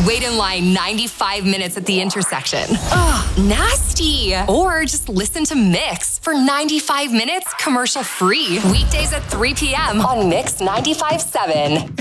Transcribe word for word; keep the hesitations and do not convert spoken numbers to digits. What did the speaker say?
and wait in line ninety-five minutes at the intersection. Ugh, nasty. Or just listen to Mix for ninety-five minutes commercial free. Weekdays at three p.m. on Mix ninety-five point seven.